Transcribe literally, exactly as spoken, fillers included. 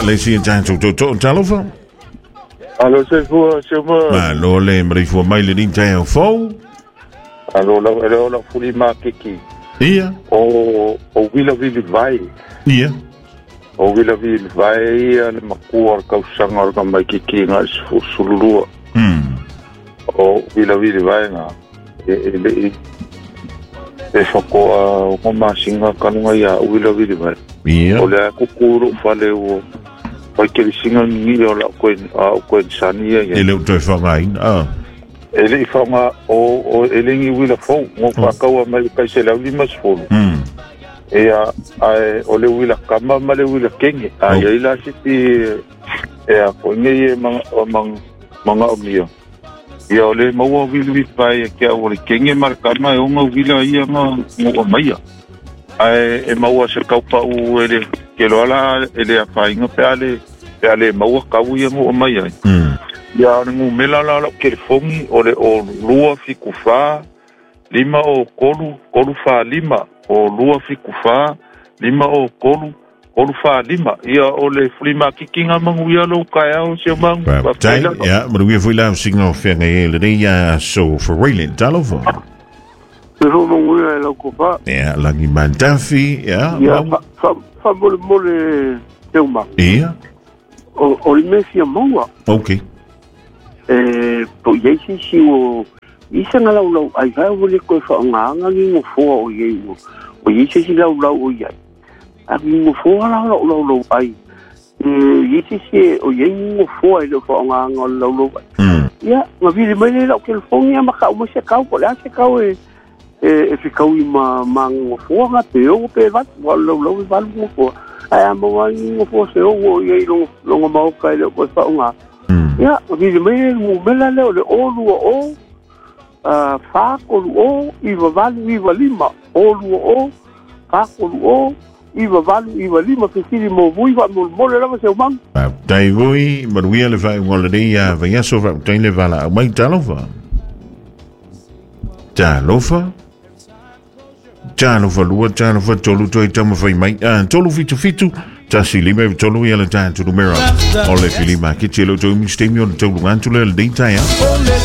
le si ta tu tu tu talofa. Alo se fu se mo. Ma lo le mri fu mai le din ta fo. Alo la alo la fuli ma kiki. Ia. O o vila vila vai. Ia. O vila vila vai le makua ka usanga ka mai kiki nga sululua. Hmm. O vila vila vai nga. E e e foko o ma singa kanunga ia o vila vila vai. Ia. O le kukuru fale o pai ke singa ni o la ko o ko sania ia. Ele o toi whangai. Ah. Ele whanga o o ele ngi wila fo mo whakaua mai kai se lau lima sfolo. Hmm. E a ai o le wila kama ma le wila kenge. Ai ai la siti e a ko ngi e mga mga mga o mia. Ia o le maua wila wila pai ke a o le kenge mar kama e o nga wila ia nga mo mai. Ai e maua se kaupa u ele ke lo ala ele a whainga pe ale pe ale maua kau ia mo mai ai. Hmm. Ya ngu mela la ke fongi o le o lua fikufa lima o kolu kolu fa lima o lua fikufa lima o kolu kolu fa lima ia o le flima kikinga mangu ia lo kaya o se mangu ba tai ya maar we foi lá signal fenga ele dia so for railing talofa. Pero no ia lo kopa Ya la ni mantafi ya. Ya fa fa mole mole teuma. Ia. O o le mesia monga. Okay. Eh, po ye si si o isa nga lau lau ai vai o le ko fa nga nga ni mo fo o ye o o ye si si lau lau o ye a ni mo fo lau lau lau lau ai eh ye si si o ye ni mo fo ai lo fa nga nga lau lau Mm. ya nga vi le mai lau ke fo ni ma ka mo se ka ko la se ka e e fi ka wi ma ma mo fo nga pe o pe va lau lau va mo fo ai mo wa ni mo fo se o ye lo lo ma o ka le ko fa nga ya vi me mo mela le le olu o a fa ko o i va valu i va lima olu o fa ko o i va valu i va lima ke siri mo vui va mo mo le la se man Ba tai voi maar we le vai ngol dia va ya so va tai le vala mai talofa. Talofa. Talofa lua talofa tolu toi tama vai mai. Ah tolu fitu fitu. Tasi lima tolu ia le tan tu numero. Ole filima ke chelo to mi stemio tolu ngantu le data ya.